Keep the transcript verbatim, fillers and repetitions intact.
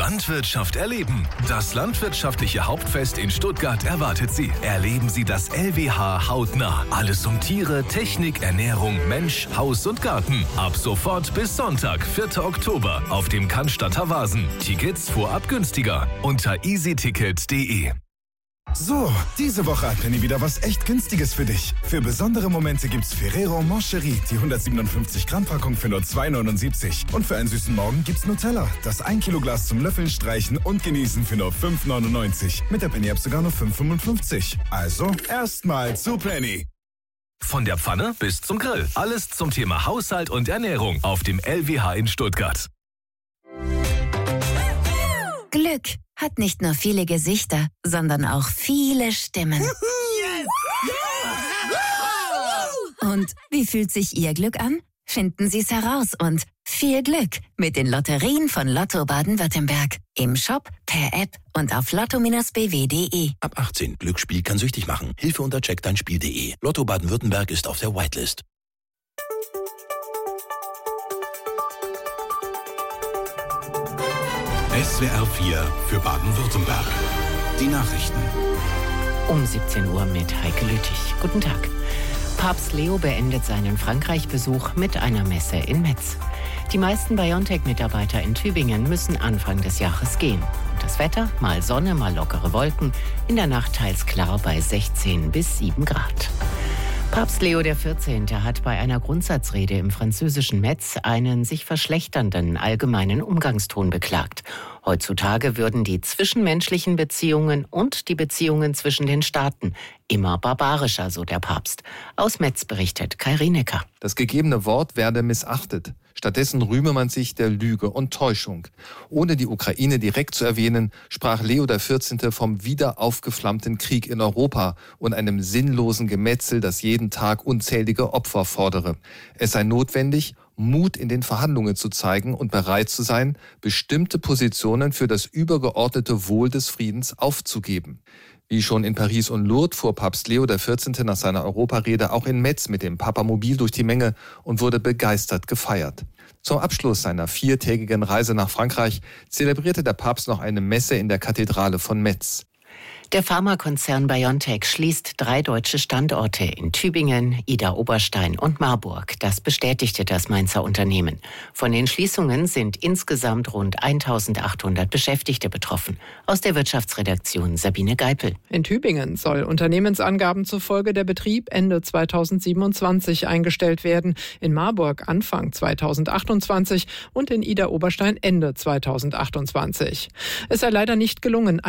Landwirtschaft erleben. Das landwirtschaftliche Hauptfest in Stuttgart erwartet Sie. Erleben Sie das L W H hautnah. Alles um Tiere, Technik, Ernährung, Mensch, Haus und Garten. Ab sofort bis Sonntag, vierten Oktober auf dem Cannstatter Vasen. Tickets vorab günstiger unter easyticket punkt de. So, diese Woche hat Penny wieder was echt Günstiges für dich. Für besondere Momente gibt's Ferrero Moncherie, die hundertsiebenundfünfzig Gramm Packung für nur zwei neunundsiebzig. Und für einen süßen Morgen gibt's Nutella, das ein Kilo Glas zum Löffeln, Streichen und Genießen für nur fünf neunundneunzig. Mit der Penny-App sogar nur fünf fünfundfünfzig. Also, erstmal zu Penny. Von der Pfanne bis zum Grill. Alles zum Thema Haushalt und Ernährung auf dem L W H in Stuttgart. Glück hat nicht nur viele Gesichter, sondern auch viele Stimmen. Yes! Und wie fühlt sich Ihr Glück an? Finden Sie es heraus und viel Glück mit den Lotterien von Lotto Baden-Württemberg. Im Shop, per App und auf lotto b w punkt de. Ab achtzehn. Glücksspiel kann süchtig machen. Hilfe unter check dein spiel punkt de. Lotto Baden-Württemberg ist auf der Whitelist. S W R vier für Baden-Württemberg. Die Nachrichten. Um siebzehn Uhr mit Heike Lüttich. Guten Tag. Papst Leo beendet seinen Frankreich-Besuch mit einer Messe in Metz. Die meisten BioNTech-Mitarbeiter in Tübingen müssen Anfang des Jahres gehen. Und das Wetter? Mal Sonne, mal lockere Wolken. In der Nacht teils klar bei sechzehn bis sieben Grad. Papst Leo der vierzehnte. hat bei einer Grundsatzrede im französischen Metz einen sich verschlechternden allgemeinen Umgangston beklagt. Heutzutage würden die zwischenmenschlichen Beziehungen und die Beziehungen zwischen den Staaten immer barbarischer, so der Papst. Aus Metz berichtet Kai Rienecker. Das gegebene Wort werde missachtet. Stattdessen rühme man sich der Lüge und Täuschung. Ohne die Ukraine direkt zu erwähnen, sprach Leo der vierzehnte. vom wieder aufgeflammten Krieg in Europa und einem sinnlosen Gemetzel, das jeden Tag unzählige Opfer fordere. Es sei notwendig, Mut in den Verhandlungen zu zeigen und bereit zu sein, bestimmte Positionen für das übergeordnete Wohl des Friedens aufzugeben. Wie schon in Paris und Lourdes fuhr Papst Leo der vierzehnte. nach seiner Europarede auch in Metz mit dem Papamobil durch die Menge und wurde begeistert gefeiert. Zum Abschluss seiner viertägigen Reise nach Frankreich zelebrierte der Papst noch eine Messe in der Kathedrale von Metz. Der Pharmakonzern BioNTech schließt drei deutsche Standorte in Tübingen, Idar-Oberstein und Marburg. Das bestätigte das Mainzer Unternehmen. Von den Schließungen sind insgesamt rund eintausendachthundert Beschäftigte betroffen. Aus der Wirtschaftsredaktion Sabine Geipel. In Tübingen soll Unternehmensangaben zufolge der Betrieb Ende zweitausendsiebenundzwanzig eingestellt werden, in Marburg Anfang zweitausendachtundzwanzig und in Idar-Oberstein Ende zweitausendachtundzwanzig. Es sei leider nicht gelungen,